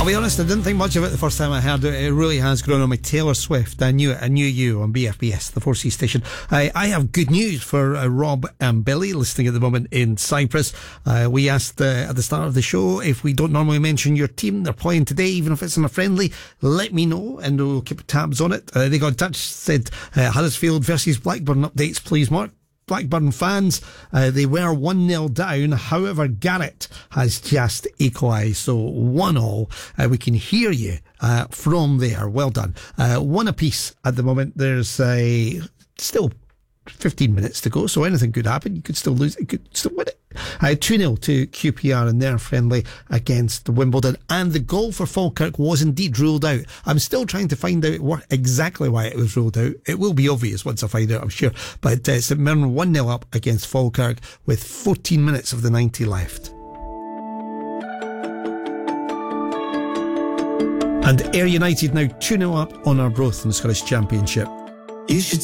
I'll be honest, I didn't think much of it the first time I heard it. It really has grown on me. Taylor Swift, I knew it. I knew you on BFBS, the 4C station. I have good news for Rob and Billy listening at the moment in Cyprus. We asked at the start of the show if we don't normally mention your team. They're playing today, even if it's in a friendly. Let me know and we'll keep tabs on it. They got in touch, said Huddersfield versus Blackburn updates, please, Mark. Blackburn fans, they were 1-0 down. However, Garrett has just equalised, so 1-1. We can hear you from there. Well done. One apiece at the moment. There's still 15 minutes to go, so anything could happen. You could still lose. You could still win it. 2-0 to QPR in their friendly against Wimbledon, and the goal for Falkirk was indeed ruled out. I'm still trying to find out exactly why it was ruled out. It will be obvious once I find out, I'm sure. But St Mirren 1-0 up against Falkirk with 14 minutes of the 90 left. And Ayr United now 2-0 up on Arbroath in the Scottish Championship. You should